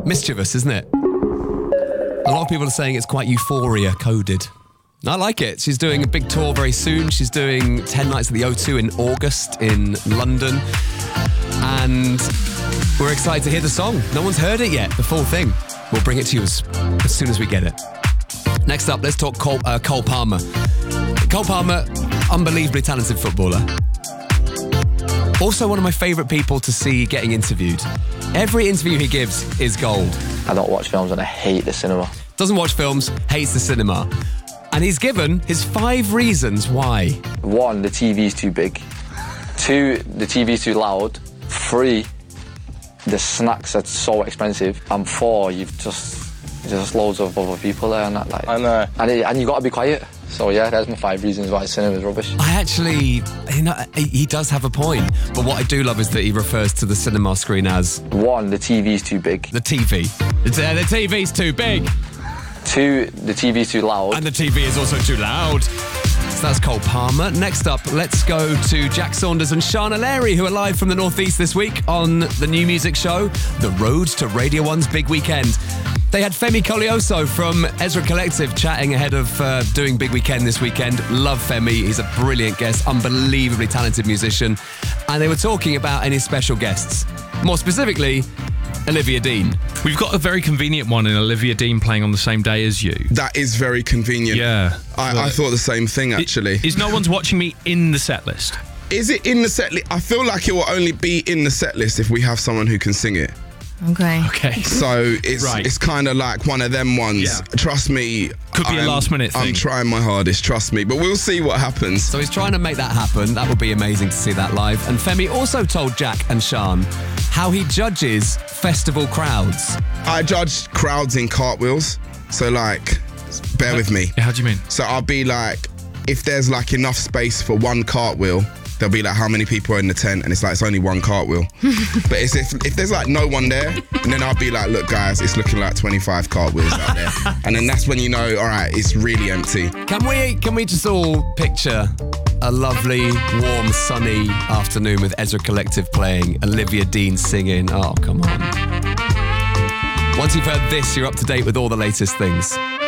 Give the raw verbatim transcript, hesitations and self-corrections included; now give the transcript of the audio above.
Mischievous, isn't it? A lot of people are saying it's quite Euphoria coded. I like it. She's doing a big tour very soon. She's doing ten nights at the O two in August in London. And we're excited to hear the song. No one's heard it yet, the full thing. We'll bring it to you as, as soon as we get it. Next up, let's talk Cole, uh, Cole Palmer. Cole Palmer, unbelievably talented footballer. Also one of my favourite people to see getting interviewed. Every interview he gives is gold. I don't watch films and I hate the cinema. Doesn't watch films, hates the cinema. And he's given his five reasons why. One, the T V's too big. Two, the T V's too loud. Three, the snacks are so expensive. And four, you've just there's just loads of other people there and that. Like, I know. And, it, and you got to be quiet. So yeah, there's my five reasons why cinema is rubbish. I actually, you know, he does have a point. But what I do love is that he refers to the cinema screen as... One, the T V's too big. The T V. It's, uh, the T V's too big. Two, the T V's too loud. And the T V is also too loud. So that's Cole Palmer. Next up, let's go to Jack Saunders and Shana Larry, who are live from the Northeast this week on the new music show, The Road to Radio one's Big Weekend. They had Femi Colioso from Ezra Collective chatting ahead of uh, doing Big Weekend this weekend. Love Femi. He's a brilliant guest, unbelievably talented musician. And they were talking about any special guests. More specifically, Olivia Dean. We've got a very convenient one in Olivia Dean playing on the same day as you. That is very convenient. Yeah. I, I thought the same thing, actually. Is no one's watching me in the set list? Is it in the set list? I feel like it will only be in the set list if we have someone who can sing it. Okay. Okay. So it's Right. it's kind of like one of them ones. Yeah. Trust me. Could be a I'm- last minute thing. I'm trying my hardest, trust me. But we'll see what happens. So he's trying to make that happen. That would be amazing to see that live. And Femi also told Jack and Sean how he judges festival crowds. I judge crowds in cartwheels. So like, bear with me. Yeah, how do you mean? So I'll be like, if there's like enough space for one cartwheel, they'll be like, how many people are in the tent? And it's like, it's only one cartwheel. But it's if, if there's like no one there, and then I'll be like, look guys, it's looking like twenty-five cartwheels out there. And then that's when you know, all right, it's really empty. Can we can we just all picture a lovely, warm, sunny afternoon with Ezra Collective playing, Olivia Dean singing? Oh, come on. Once you've heard this, you're up to date with all the latest things.